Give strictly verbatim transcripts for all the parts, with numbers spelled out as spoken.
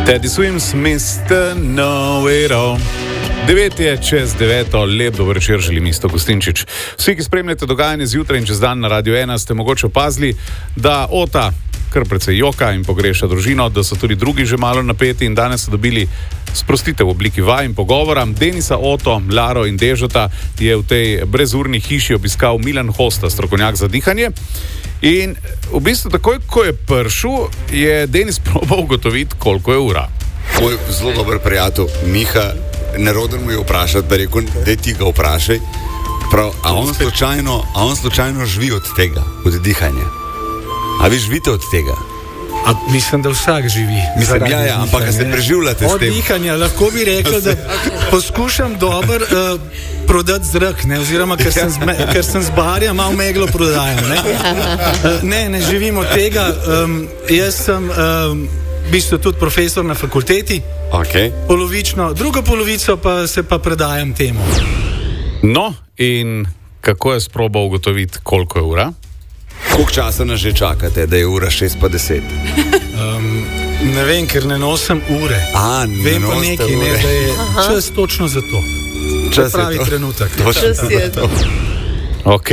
Teddy Swims, mister Know-It-All. Devet je čez deveto, lep dober večer, želim Isto Gustinčič. Vsi, ki spremljate dogajanje zjutraj in čez dan na Radio ena, ste mogoče opazili, da Ota kar precej joka in pogreša družino, da so tudi drugi že malo napeti in danes so dobili sprostitev v obliki vaj in pogovora. Denisa, Oto, Laro in Dežota je v tej brezurni hiši obiskal Milan Hosta, strokovnjak za dihanje. In v bistvu takoj, ko je prišel, je Denis probal ugotoviti, koliko je ura. Moj zelo dober prijatelj Miha, neroden mu je vprašati, da rekel, da ti ga vprašaj, prav, a on slučajno, a on slučajno živi od tega, od dihanja. A vi živite od tega? A, mislim, da vsak živi. Mislim, ja, ja, ampak se preživljate s tem. Od dihanja, lahko bi rekel, da poskušam dober uh, prodati zrak, ne, oziroma ker sem, zme, ker sem z barja, malo meglo prodajam. Ne, uh, ne, ne živim od tega. Um, jaz sem um, v bistvu tudi profesor na fakulteti, okay. Polovično, drugo polovico pa se pa predajam temu. No, in kako je sprobal ugotoviti, koliko je ura? Koliko časa nas že čakate, da je ura šest pa deset? Um, ne vem, ker ne nosim ure. A, ne vem pa nekaj, ne, da je Aha. čas točno za to. Čas to pravi je to. trenutek. Čas je to. Ok.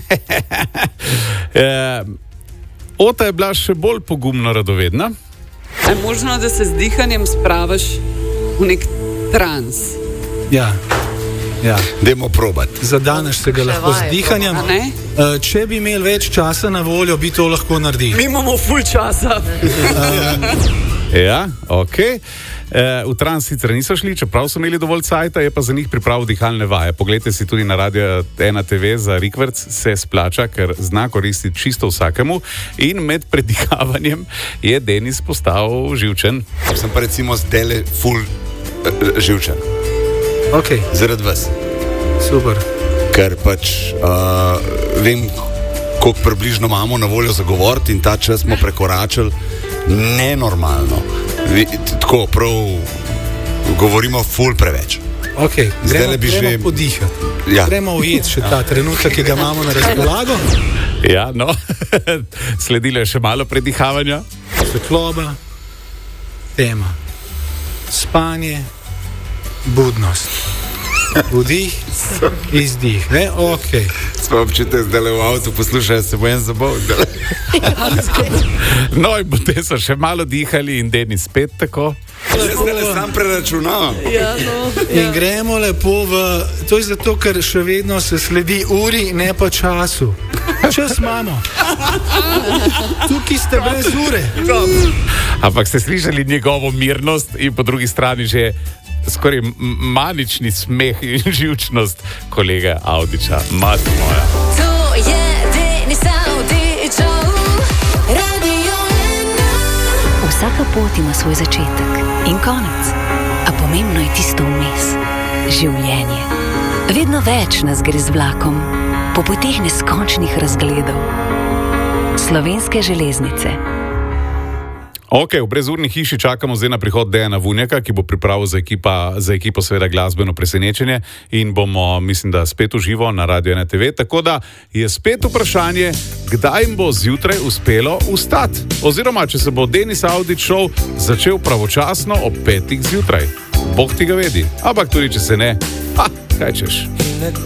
e, Ota je bila še bolj pogumno radovedna. Je možno, da se z dihanjem spravaš v nek trans? Ja. Ja. Dajmo probati. Zadaneš se ga lahko z dihanjem. Uh, če bi imeli več časa na voljo, bi to lahko naredili. Mi imamo ful časa. um, ja, ok. Uh, v trans sicer niso šli, čeprav so imeli dovolj cajta, je pa za njih pripravil dihalne vaje. Poglejte si tudi na Radio ena te ve za Rikverc, se splača, ker zna koristiti čisto vsakemu. In med predihavanjem je Denis postal živčen. Sem pa recimo zdaj ful uh, živčen. Okay. Zaradi vas. Super. Ker pač uh, vem, koliko približno imamo na voljo za govoriti in ta čas smo prekoračili nenormalno. Vi, tako prav govorimo ful preveč. Ok, gremo, bi gremo že... podihati. Ja. Gremo ujeti še ta trenutek, ki ga imamo na razpolago. Ja, no. Sledilo je še malo predihavanja. Svetloba, tema, spanje, budnost. Vdih, izdih, ne? Ok. Smo občite zdaj v avtu, poslušajo se bo en zabov. No in potem so še malo dihali in Denis spet tako. Zdaj le sam preračunal. Ja, no, ja. In gremo lepo v... To je zato, ker še vedno se sledi uri, ne pa času. Čas imamo. Tukaj ste brez ure. Ampak ste slišali njegovo mirnost in po drugi strani že skoraj manični smeh in živčnost kolega Avdića. Mati moja. To je Denis Avdićov, Radio ena. Vsaka pot ima svoj začetek in konec, a pomembno je tisto vmes. Življenje. Vedno več nas gre z vlakom, po poteh neskončnih razgledov. Slovenske železnice. Ok, v brezurni hiši čakamo zdaj na prihod Dejana Vunjaka, ki bo pripravil za, ekipa, za ekipo seveda glasbeno presenečenje in bomo, mislim, da spet v živo na Radio ena te ve, tako da je spet vprašanje, kdaj jim bo zjutraj uspelo vstati. Oziroma, če se bo Denis Avdić šov začel pravočasno ob petih zjutraj. Bog ti ga vedi. Ampak tudi, če se ne, ha, kaj češ.